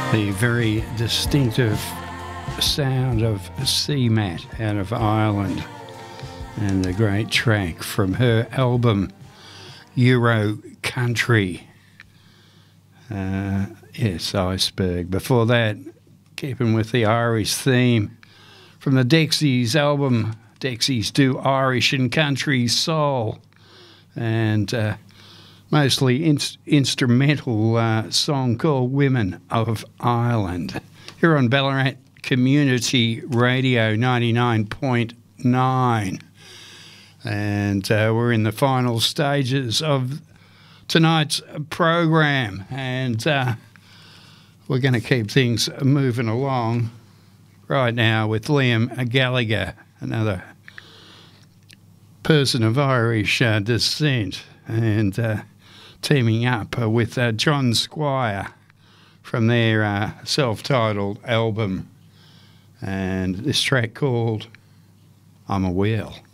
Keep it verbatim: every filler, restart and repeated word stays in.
The very distinctive sound of C-Mat out of Ireland, and the great track from her album Euro Country. Uh, yes, Iceberg. Before that, keeping with the Irish theme, from the Dexys album, Dexys Do Irish and Country Soul, and uh, mostly in- instrumental uh, song called Women of Ireland. Here on Ballarat Community Radio ninety-nine point nine. And uh, we're in the final stages of tonight's program, and uh, we're going to keep things moving along right now with Liam Gallagher, another person of Irish uh, descent, and uh, teaming up uh, with uh, John Squire from their uh, self-titled album, and this track called I'm a Whale.